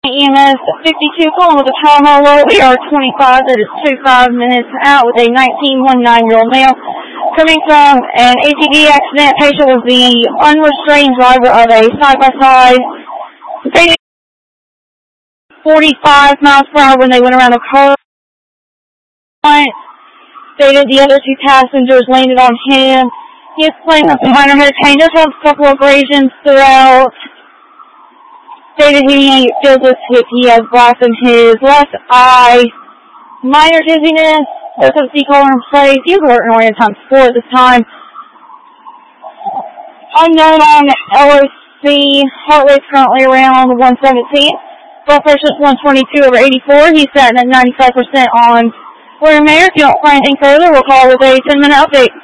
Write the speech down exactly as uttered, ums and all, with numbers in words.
E M S fifty-two calling with a power hello. We are twenty-five, that is twenty-five minutes out with a nineteen one nine-year-old male coming from an A T V accident. Patient was the unrestrained driver of a side-by-side. forty-five miles per hour when they went around the car. Stated the other two passengers landed on him. He is playing with a minor head pain. Just has a couple of abrasions throughout. Stated he feels his hip. He has glass in his left eye. Minor dizziness. Both of the collar in place. He was alerting oriented times four at this time. Unknown on L O C. Heart rate currently around one seventeen. Blood pressure is one twenty-two over eighty-four. He's sitting at ninety-five percent on William Mayer. If you don't find anything further, we'll call with a ten minute update.